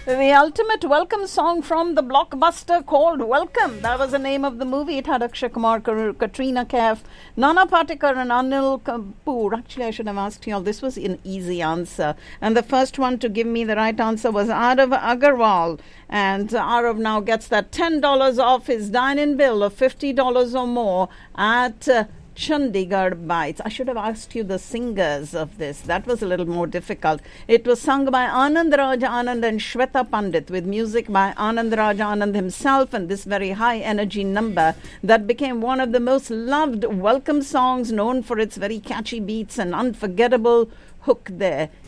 The ultimate welcome song from the blockbuster called Welcome. That was the name of the movie. It had Akshay Kumar, Katrina Kaif, Nana Patekar and Anil Kapoor. Actually, I should have asked you all. This was an easy answer. And the first one to give me the right answer was Arav Agarwal. And Arav now gets that $10 off his dine-in bill of $50 or more at Chandigarh Bites. I should have asked you the singers of this. That was a little more difficult. It was sung by Anand Raj Anand and Shweta Pandit with music by Anand Raj Anand himself, and this very high energy number that became one of the most loved welcome songs, known for its very catchy beats and unforgettable hook there.